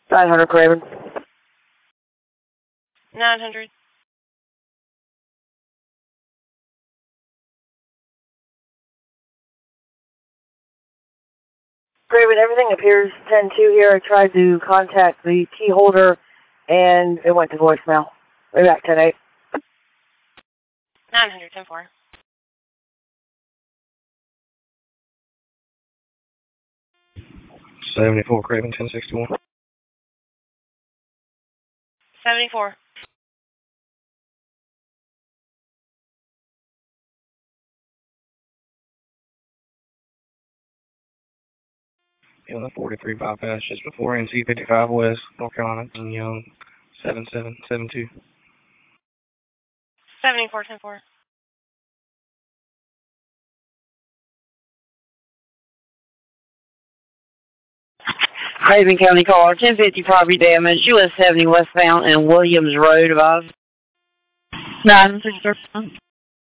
900 Craven. 900. Craven, everything appears 10-2 here. I tried to contact the key holder, and it went to voicemail. Way back 10-8. 900, 10-4. 74 Craven, 1061. 74. Young 43 bypass just before NC 55 West, North Carolina, and Young 7772. 74, 10-4. Craven County caller, 1050 property damage, US 70 westbound and Williams Road, above. 960.